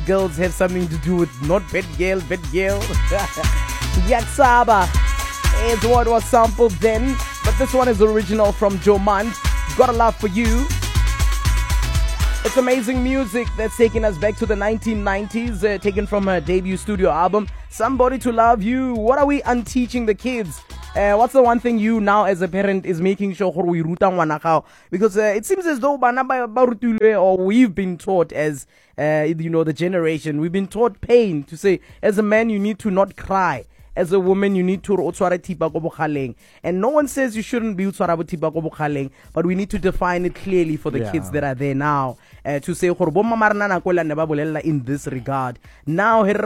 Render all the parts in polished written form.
girls have something to do with not bad girl. Yaksaba is what was sampled then, but this one is original from Jomant. Got a love for you. It's amazing music that's taking us back to the 1990s, taken from her debut studio album, Somebody to Love You. What are we unteaching the kids? What's the one thing you now as a parent is making sure we ruta ngwana gao? Because it seems as though or we've been taught as the generation, we've been taught pain to say, as a man you need to not cry. As a woman, you need to utswara tipa ko bokhaleng. And no one says you shouldn't be utswara tipa ko bokhaleng, but we need to define it clearly for the kids that are there now. To say, in this regard. Now, we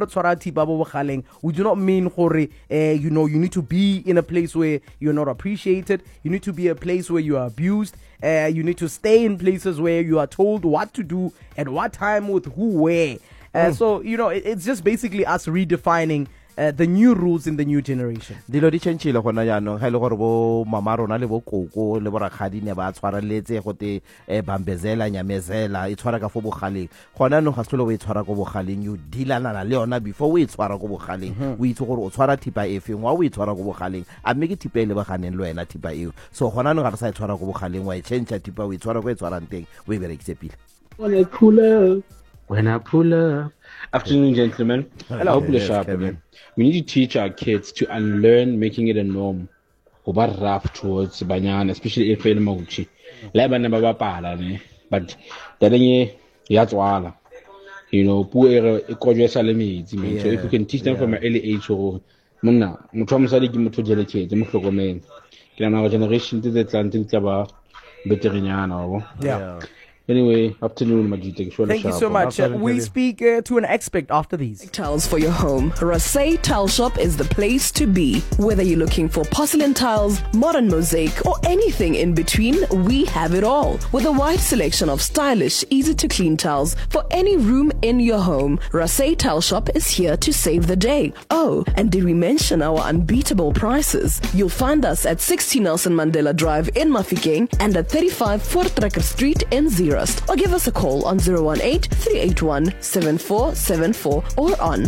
do not mean, you need to be in a place where you're not appreciated. You need to be a place where you are abused. You need to stay in places where you are told what to do, at what time, with who, where. So, it's just basically us redefining the new rules in the new generation. Dilo di chenchile gona jaanong ga ile gore bo mama rona le bo koko le bo rakgadi ne ba tshwareletse go te bambezela nyamezela e tshwara ka fo bogaleng gona no ga selo o e tshwara go bogaleng you dilana le yona before o e tshwara go bogaleng o itse gore o tshwara thipa efeng wa o e tshwara go bogaleng a mme ke thipa e le baganeng le wena thipa eo so gona no ga re sa e tshwara go bogaleng wa e change thipa o e tshwara go e tshwarang teng o e berekise pile when I pull up. Afternoon, gentlemen. Hello. We need to teach our kids to unlearn making it a norm. Oba rough towards banyana, especially if you're mochi. Leba na baba pala ne, but dadanye yatswala. Puere ikojwe salemi. So if you can teach them from an early age, or muna, mutomsali ki mutujele kids, mutlogomen. Kila our generation to the Atlantic taba veteriana. Yeah. Anyway, afternoon, Majid. Thank you so much. We speak to an expert after these. Tiles for your home. Rasay Tile Shop is the place to be. Whether you're looking for porcelain tiles, modern mosaic, or anything in between, we have it all. With a wide selection of stylish, easy-to-clean tiles for any room in your home, Rasay Tile Shop is here to save the day. Oh, and did we mention our unbeatable prices? You'll find us at 60 Nelson Mandela Drive in Mafikeng and at 35 Voortrekker Street in Zero. Or give us a call on 018-381-7474 or on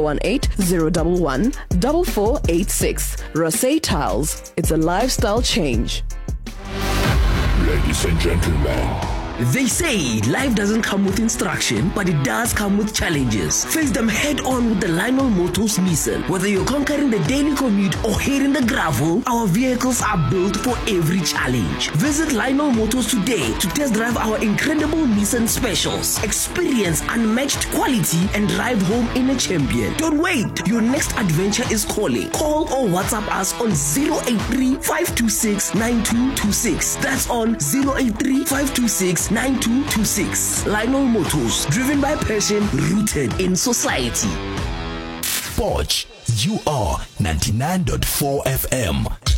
018-011-4486. Rasay Tiles. It's a lifestyle change. Ladies and gentlemen, they say life doesn't come with instruction, but it does come with challenges. Face them head on with the Lionel Motors Nissan. Whether you're conquering the daily commute or hitting the gravel, our vehicles are built for every challenge. Visit Lionel Motors today to test drive our incredible Nissan specials. Experience unmatched quality and drive home in a champion. Don't wait. Your next adventure is calling. Call or WhatsApp us on 083-526-9226. That's on 083-526-9226. Lionel Motors, driven by passion, rooted in society. Poch, you are 99.4 FM.